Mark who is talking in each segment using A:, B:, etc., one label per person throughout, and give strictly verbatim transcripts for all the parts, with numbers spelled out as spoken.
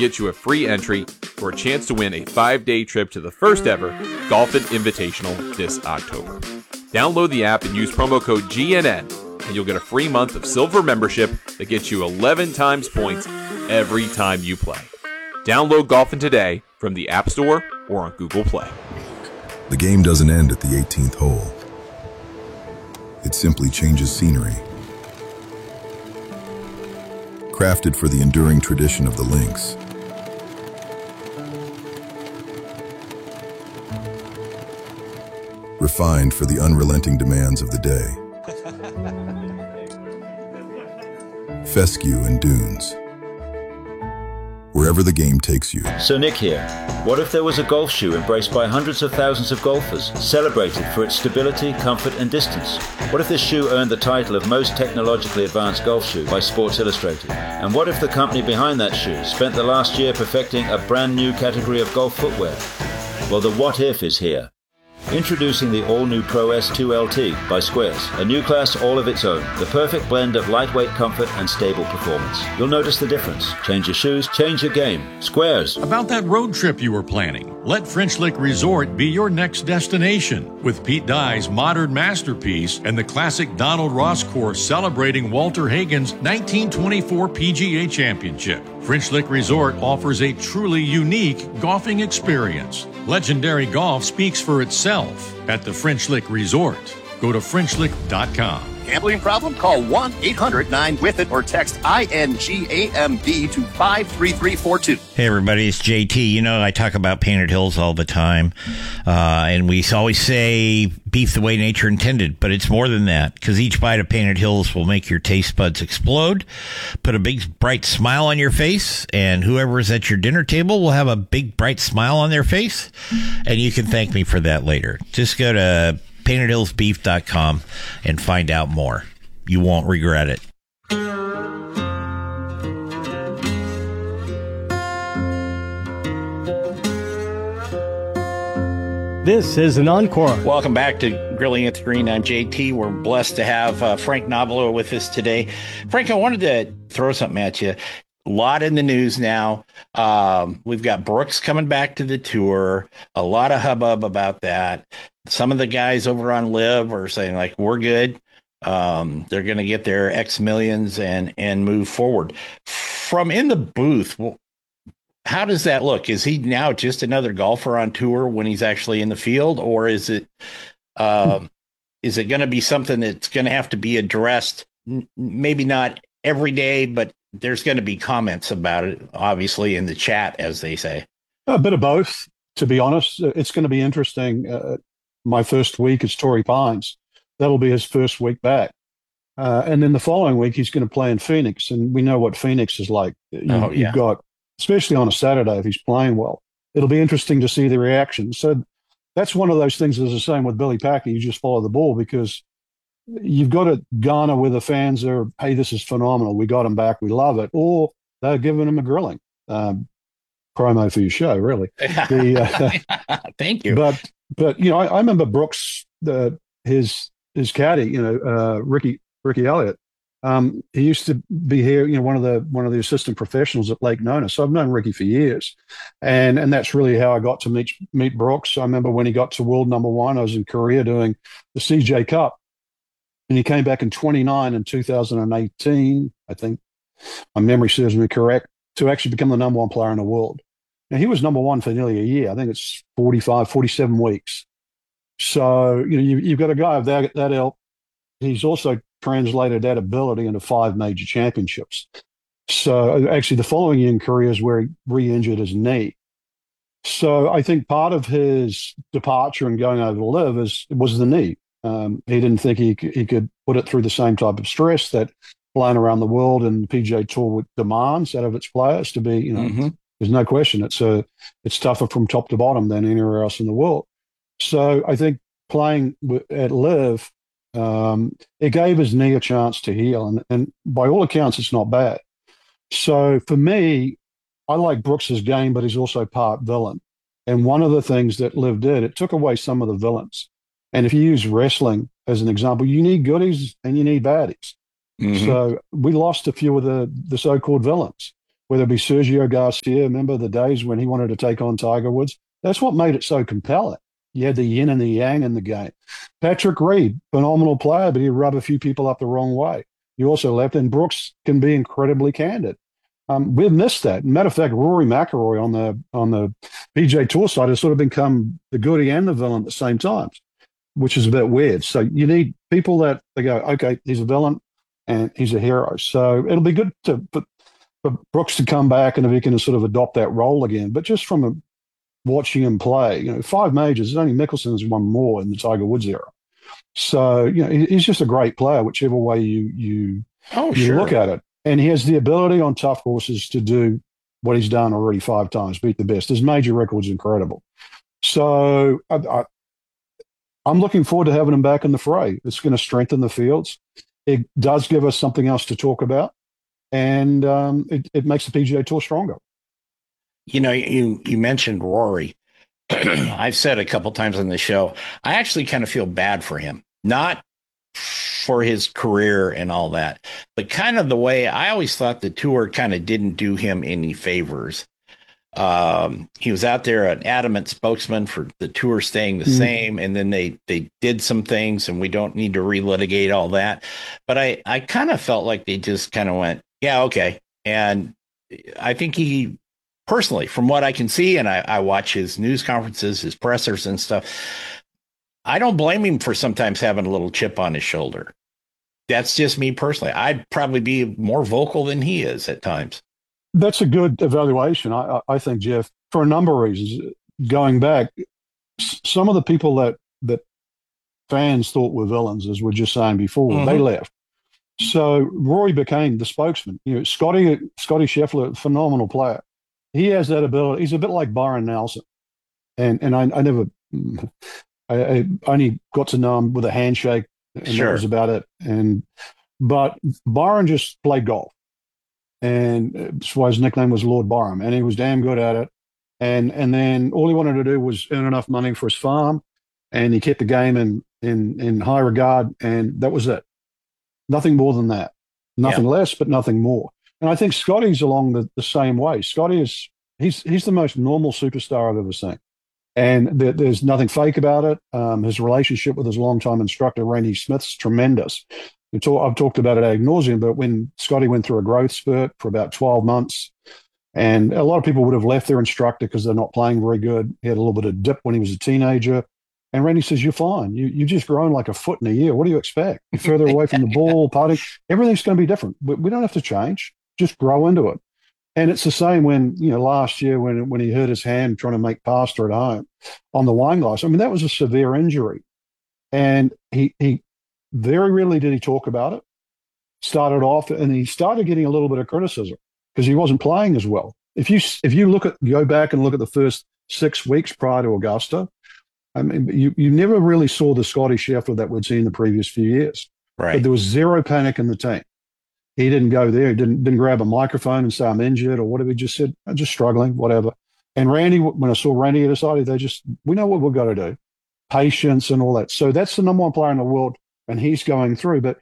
A: get you a free entry for a chance to win a five-day trip to the first ever Golfin' Invitational this October. Download the app and use promo code G N N, and you'll get a free month of silver membership that gets you eleven times points every time you play. Download Golfin' today from the App Store or on Google Play.
B: The game doesn't end at the eighteenth hole. It simply changes scenery. Crafted for the enduring tradition of the links. Refined for the unrelenting demands of the day. Fescue and dunes. Wherever the game takes you.
C: So Nick here. What if there was a golf shoe embraced by hundreds of thousands of golfers, celebrated for its stability, comfort and distance? What if this shoe earned the title of most technologically advanced golf shoe by Sports Illustrated? And what if the company behind that shoe spent the last year perfecting a brand new category of golf footwear? Well, the what if is here. Introducing the all-new Pro S two L T by Squares, a new class all of its own, the perfect blend of lightweight comfort and stable performance. You'll notice the difference. Change your shoes, change your game. Squares.
D: About that road trip you were planning, let French Lick Resort be your next destination. With Pete Dye's modern masterpiece and the classic Donald Ross course celebrating Walter Hagen's nineteen twenty-four P G A Championship, French Lick Resort offers a truly unique golfing experience. Legendary golf speaks for itself at the French Lick Resort. Go to French Lick dot com.
E: Gambling problem? Call one eight hundred nine with it or text I N G A M B to five three three four two.
F: Hey everybody, it's J T. You know, I talk about Painted Hills all the time, uh, and we always say beef the way nature intended, but it's more than that, because each bite of Painted Hills will make your taste buds explode, put a big bright smile on your face, and whoever's at your dinner table will have a big bright smile on their face, and you can thank me for that later. Just go to painted hills beef dot com and find out more. You won't regret it.
G: This is an encore.
H: Welcome back to Grilling at the Green. I'm J T. We're blessed to have uh, Frank Nobilo with us today. Frank, I wanted to throw something at you. A lot in the news now. Um, we've got Brooks coming back to the tour. A lot of hubbub about that. Some of the guys over on Live are saying, like, we're good. Um, they're going to get their X millions and and move forward. From in the booth, well, how does that look? Is he now just another golfer on tour when he's actually in the field, or is it um, is it going to be something that's going to have to be addressed? N- maybe not every day, but there's going to be comments about it, obviously, in the chat, as they say.
I: A bit of both, to be honest. It's going to be interesting. Uh, my first week is Torrey Pines. That'll be his first week back. Uh, and then the following week, he's going to play in Phoenix. And we know what Phoenix is like. You,
H: oh, yeah.
I: You've got, especially on a Saturday, if he's playing well, it'll be interesting to see the reaction. So that's one of those things that's the same with Billy Packer. You just follow the ball, because you've got to garner where the fans are, hey, this is phenomenal. We got him back. We love it. Or they're giving him a grilling. Um, promo for your show, really. The,
H: uh, Thank you.
I: But, but you know, I, I remember Brooks, the, his his caddy, you know, uh, Ricky Ricky Elliott. Um, he used to be here, you know, one of the one of the assistant professionals at Lake Nona. So I've known Ricky for years, and and that's really how I got to meet meet Brooks. I remember when he got to world number one, I was in Korea doing the C J Cup, and he came back in twenty-nine in two thousand eighteen, I think. My memory serves me correct, to actually become the number one player in the world. Now, he was number one for nearly a year. I think it's forty-five, forty-seven weeks. So, you know, you, you've got a guy of that, that ilk. He's also translated that ability into five major championships. So actually the following year in Korea is where he re-injured his knee. So I think part of his departure and going over to Live is, was the knee. Um, he didn't think he, he could put it through the same type of stress that playing around the world and the P G A Tour demands out of its players to be, you know, mm-hmm. There's no question. It's a, it's tougher from top to bottom than anywhere else in the world. So I think playing at Live, um, it gave his knee a chance to heal. And, and by all accounts, it's not bad. So for me, I like Brooks's game, but he's also part villain. And one of the things that Liv did, it took away some of the villains. And if you use wrestling as an example, you need goodies and you need baddies. Mm-hmm. So we lost a few of the, the so-called villains. whether it be Sergio Garcia. Remember the days when he wanted to take on Tiger Woods? That's what made it so compelling. You had the yin and the yang in the game. Patrick Reed, phenomenal player, but he'd rub a few people up the wrong way. You also left, and Brooks can be incredibly candid. Um, we've missed that. Matter of fact, Rory McIlroy on the on the P G A Tour side has sort of become the goodie and the villain at the same time, which is a bit weird. So you need people that they go, okay, he's a villain and he's a hero. So it'll be good to for, for Brooks to come back and if he can sort of adopt that role again. But just from a, watching him play, you know, five majors, only Mickelson's won more in the Tiger Woods era. So you know, he's just a great player, whichever way you you,
H: oh,
I: you
H: sure.
I: look at it. And he has the ability on tough courses to do what he's done already five times, beat the best. His major record's incredible. So I, I, I'm looking forward to having him back in the fray. It's going to strengthen the fields. It does give us something else to talk about, and um, it, it makes the P G A Tour stronger.
H: You know, you you mentioned Rory. I've said a couple times on the show, I actually kind of feel bad for him, not for his career and all that, but kind of the way I always thought the tour kind of didn't do him any favors. Um, he was out there an adamant spokesman for the tour staying the mm. same, and then they they did some things, and we don't need to relitigate all that. But I I kind of felt like they just kind of went, yeah, okay. And I think he personally, from what I can see, and I, I watch his news conferences, his pressers and stuff, I don't blame him for sometimes having a little chip on his shoulder. That's just me personally. I'd probably be more vocal than he is at times.
I: That's a good evaluation, I, I think, Jeff, for a number of reasons. Going back, some of the people that, that fans thought were villains, as we were just saying before, mm-hmm. they left. So Rory became the spokesman. You know, Scotty, Scotty Scheffler, phenomenal player. He has that ability. He's a bit like Byron Nelson. And and I, I never, I, I only got to know him with a handshake, and sure. that was about it. And But Byron just played golf. And that's why his nickname was Lord Byron, and he was damn good at it. And and then all he wanted to do was earn enough money for his farm, and he kept the game in in in high regard, and that was it. Nothing more than that. Nothing yeah. less, but nothing more. And I think Scotty's along the, the same way. Scotty is he's he's the most normal superstar I've ever seen, and there, there's nothing fake about it. Um, his relationship with his longtime instructor Randy Smith's tremendous. Talk, I've talked about it ad nauseum, but when Scotty went through a growth spurt for about twelve months, and a lot of people would have left their instructor because they're not playing very good. He had a little bit of dip when he was a teenager. And Randy says, you're fine. You, you've just grown like a foot in a year. What do you expect? You're further away from the ball, putting. Everything's going to be different. We, we don't have to change. Just grow into it. And it's the same when, you know, last year when, when he hurt his hand trying to make pasta at home on the wine glass. I mean, that was a severe injury. And he he very rarely did he talk about it. Started off, and he started getting a little bit of criticism because he wasn't playing as well. If you if you look at go back and look at the first six weeks prior to Augusta, I mean, you, you never really saw the Scotty Scheffler that we'd seen in the previous few years.
H: Right.
I: But there was zero panic in the team. He didn't go there. He didn't didn't grab a microphone and say, I'm injured or whatever. He just said, I'm just struggling, whatever. And Randy, when I saw Randy at his side, they just, we know what we've got to do. Patience and all that. So that's the number one player in the world, and he's going through. But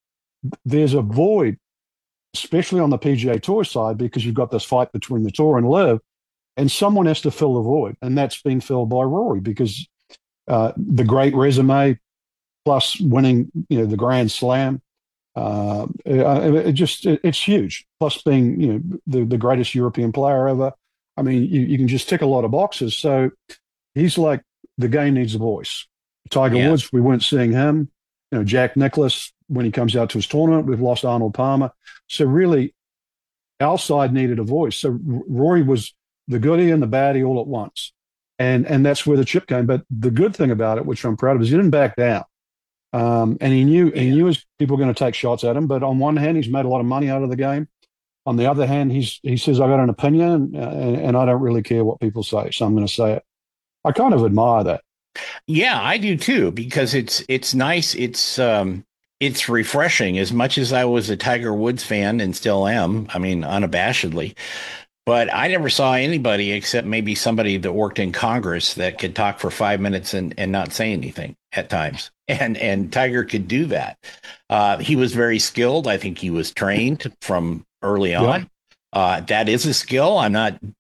I: there's a void, especially on the P G A Tour side, because you've got this fight between the Tour and Liv, and someone has to fill the void. And that's been filled by Rory because uh, the great resume plus winning, you know, the Grand Slam. Uh, it, it just it, it's huge. Plus being, you know, the, the greatest European player ever. I mean, you, you can just tick a lot of boxes. So he's like, the game needs a voice. Tiger yeah. Woods, we weren't seeing him. You know, Jack Nicklaus, when he comes out to his tournament, we've lost Arnold Palmer. So really, our side needed a voice. So Rory was the goodie and the baddie all at once. And and that's where the chip came. But the good thing about it, which I'm proud of, is he didn't back down. Um, and he knew he knew his people were going to take shots at him. But on one hand, he's made a lot of money out of the game. On the other hand, he's he says, I got an opinion, and, and I don't really care what people say, so I'm going to say it. I kind of admire that.
H: Yeah, I do too, because it's it's nice. It's um, it's refreshing. As much as I was a Tiger Woods fan and still am, I mean, unabashedly. But I never saw anybody except maybe somebody that worked in Congress that could talk for five minutes and, and not say anything at times. And and Tiger could do that. Uh, he was very skilled. I think he was trained from early on. Uh, that is a skill. I'm not